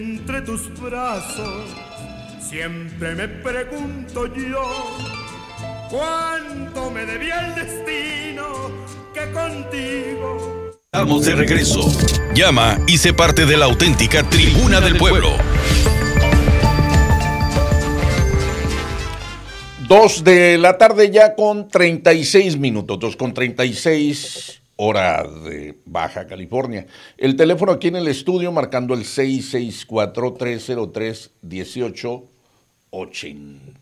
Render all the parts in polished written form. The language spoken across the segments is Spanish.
Entre tus brazos, siempre me pregunto yo, ¿cuánto me debía el destino que contigo? Estamos de regreso. Llama y sé parte de la auténtica Tribuna del Pueblo. 2 de la tarde ya con 36 minutos, 2:36 hora de Baja California. El teléfono aquí en el estudio marcando el 664-303-1880.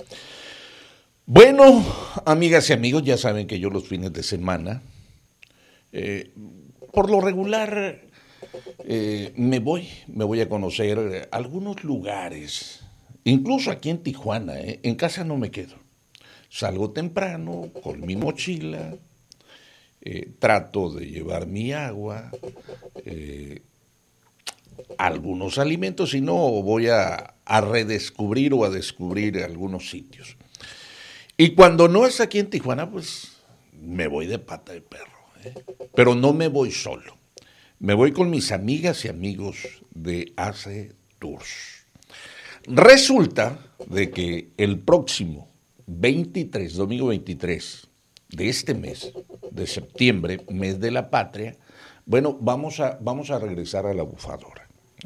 Bueno, amigas y amigos, ya saben que yo los fines de semana, por lo regular, me voy a conocer algunos lugares, incluso aquí en Tijuana, en casa no me quedo. Salgo temprano con mi mochila. Trato de llevar mi agua, algunos alimentos, y no voy a redescubrir o a descubrir algunos sitios. Y cuando no es aquí en Tijuana, pues me voy de pata de perro, pero no me voy solo. Me voy con mis amigas y amigos de AC Tours. Resulta de que el próximo 23, domingo 23, de este mes, de septiembre, mes de la patria, bueno, vamos a regresar a la bufadora.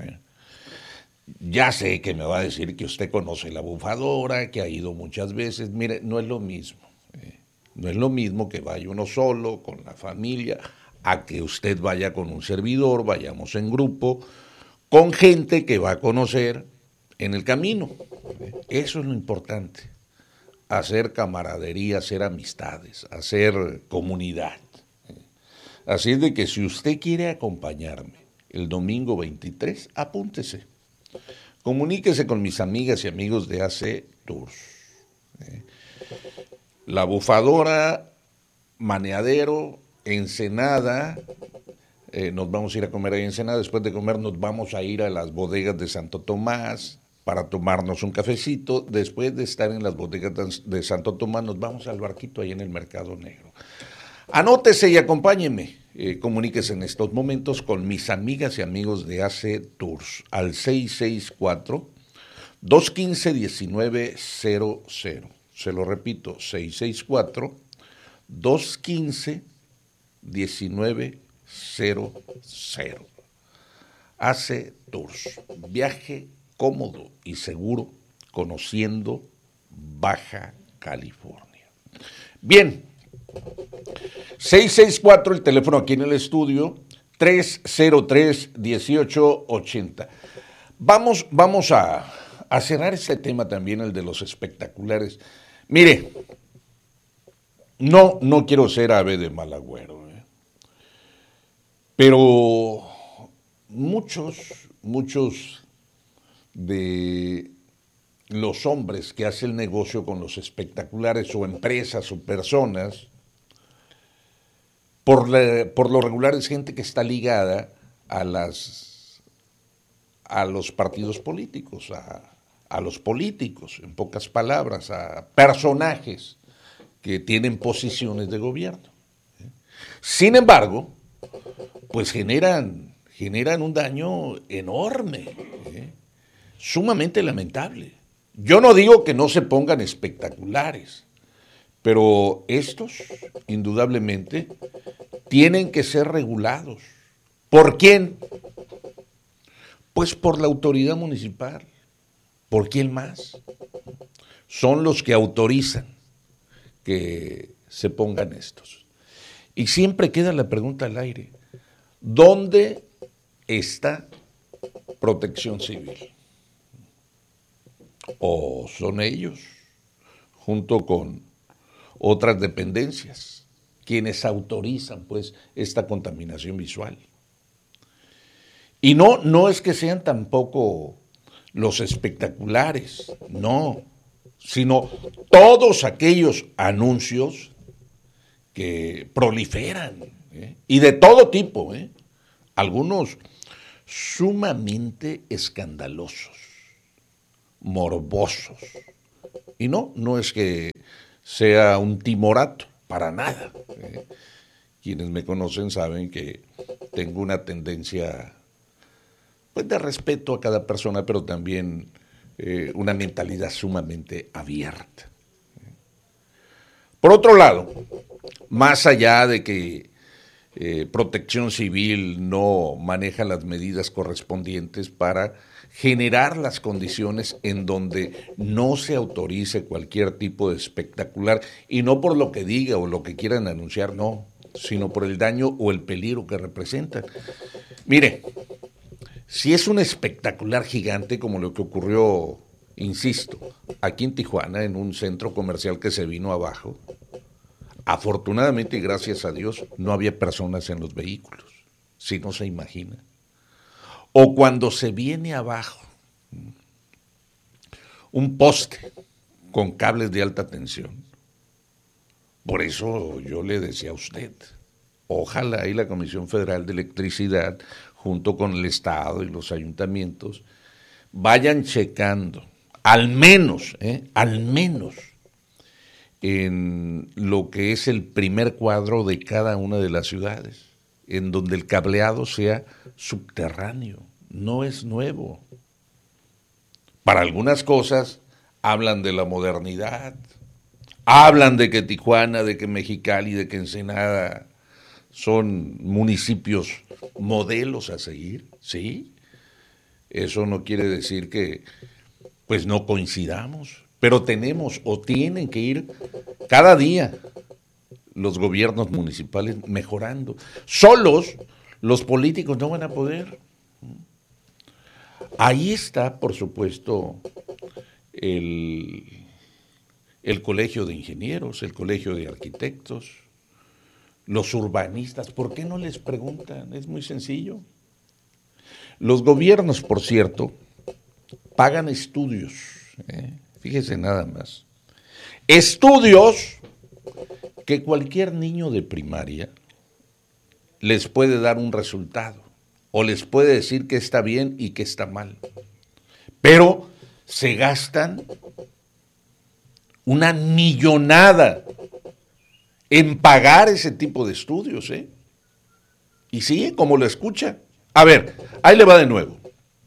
Ya sé que me va a decir que usted conoce la bufadora, que ha ido muchas veces. Mire, no es lo mismo. No es lo mismo que vaya uno solo, con la familia, a que usted vaya con un servidor, vayamos en grupo, con gente que va a conocer en el camino. Eso es lo importante. Hacer camaradería, hacer amistades, hacer comunidad. Así es de que si usted quiere acompañarme el domingo 23, apúntese. Comuníquese con mis amigas y amigos de AC Tours. La Bufadora, Maneadero, Ensenada, nos vamos a ir a comer ahí en Ensenada. Después de comer nos vamos a ir a las bodegas de Santo Tomás para tomarnos un cafecito. Después de estar en las bodegas de Santo Tomás, nos vamos al barquito ahí en el Mercado Negro. Anótese y acompáñenme. Comuníquese en estos momentos con mis amigas y amigos de AC Tours al 664-215-1900. Se lo repito, 664-215-1900. AC Tours. Viaje cómodo y seguro conociendo Baja California. Bien, 664 el teléfono aquí en el estudio, 303-1880. Vamos a cerrar este tema también, el de los espectaculares. Mire, no quiero ser ave de mal agüero, pero muchos de los hombres que hacen el negocio con los espectaculares, o empresas o personas, por lo regular es gente que está ligada a los partidos políticos, a los políticos, en pocas palabras, a personajes que tienen posiciones de gobierno. Sin embargo, pues generan un daño enorme, sumamente lamentable. Yo no digo que no se pongan espectaculares, pero estos, indudablemente, tienen que ser regulados. ¿Por quién? Pues por la autoridad municipal. ¿Por quién más? Son los que autorizan que se pongan estos. Y siempre queda la pregunta al aire: ¿dónde está Protección Civil? ¿O son ellos, junto con otras dependencias, quienes autorizan pues esta contaminación visual? Y no es que sean tampoco los espectaculares, no, sino todos aquellos anuncios que proliferan, y de todo tipo, algunos sumamente escandalosos, morbosos. Y no es que sea un timorato, para nada. Quienes me conocen saben que tengo una tendencia pues de respeto a cada persona, pero también una mentalidad sumamente abierta. Por otro lado, más allá de que Protección Civil no maneja las medidas correspondientes para generar las condiciones en donde no se autorice cualquier tipo de espectacular, y no por lo que diga o lo que quieran anunciar, no, sino por el daño o el peligro que representan. Mire, si es un espectacular gigante como lo que ocurrió, insisto, aquí en Tijuana, en un centro comercial que se vino abajo, afortunadamente y gracias a Dios no había personas en los vehículos, si no se imagina. O cuando se viene abajo un poste con cables de alta tensión. Por eso yo le decía a usted, ojalá y la Comisión Federal de Electricidad, junto con el Estado y los ayuntamientos, vayan checando, al menos, en lo que es el primer cuadro de cada una de las ciudades, en donde el cableado sea subterráneo, no es nuevo. Para algunas cosas hablan de la modernidad, hablan de que Tijuana, de que Mexicali, de que Ensenada son municipios modelos a seguir, ¿sí? Eso no quiere decir que pues no coincidamos, pero tenemos o tienen que ir cada día los gobiernos municipales mejorando. Solos los políticos no van a poder. Ahí está, por supuesto, el colegio de ingenieros, el colegio de arquitectos, los urbanistas. ¿Por qué no les preguntan? Es muy sencillo. Los gobiernos, por cierto, pagan estudios, fíjese nada más, estudios que cualquier niño de primaria les puede dar un resultado o les puede decir que está bien y que está mal, pero se gastan una millonada en pagar ese tipo de estudios, y sí, como lo escucha. A ver, ahí le va de nuevo.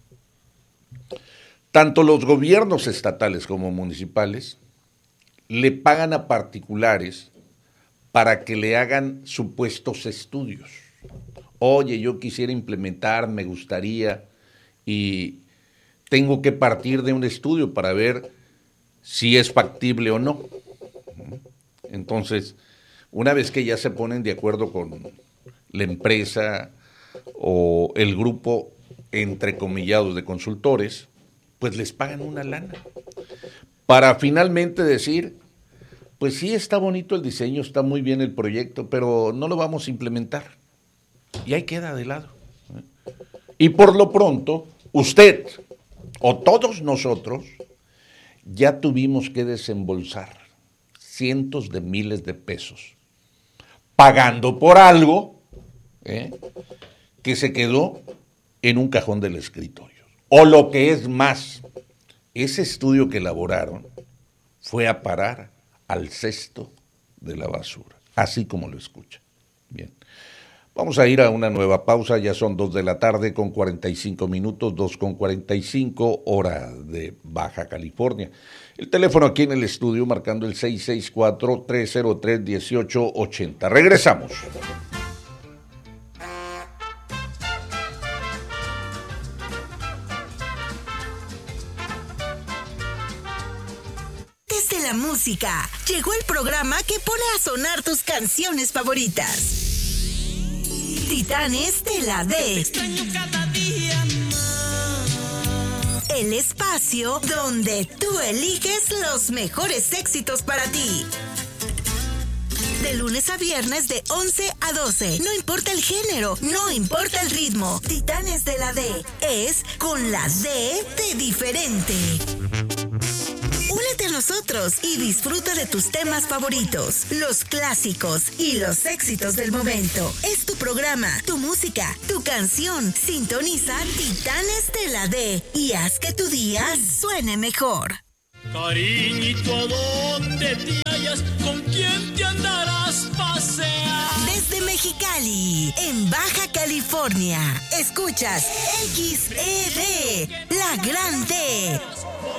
Tanto los gobiernos estatales como municipales le pagan a particulares para que le hagan supuestos estudios. Oye, yo quisiera implementar, me gustaría, y tengo que partir de un estudio para ver si es factible o no. Entonces, una vez que ya se ponen de acuerdo con la empresa o el grupo entrecomillados de consultores, pues les pagan una lana para finalmente decir, pues sí, está bonito el diseño, está muy bien el proyecto, pero no lo vamos a implementar. Y ahí queda de lado. Y por lo pronto, usted o todos nosotros ya tuvimos que desembolsar cientos de miles de pesos pagando por algo que se quedó en un cajón del escritorio. O lo que es más, ese estudio que elaboraron fue a parar al cesto de la basura, así como lo escucha. Bien, vamos a ir a una nueva pausa, ya son 2 de la tarde con 45 minutos, 2:45, hora de Baja California. El teléfono aquí en el estudio marcando el 664-303-1880. Regresamos. Desde la música, llegó el programa que pone a sonar tus canciones favoritas. Titanes de la D. Extraño cada día más. El espacio donde tú eliges los mejores éxitos para ti. De lunes a viernes de 11 a 12. No importa el género, no importa el ritmo. Titanes de la D es con la D de diferente. Únete a nosotros y disfruta de tus temas favoritos, los clásicos y los éxitos del momento. Es tu programa, tu música, tu canción. Sintoniza Titanes de la D y haz que tu día suene mejor. Cariñito, ¿a dónde te hallas? ¿Con quién te andarás paseando? Desde desde Mexicali, en Baja California. Escuchas XED, La Grande.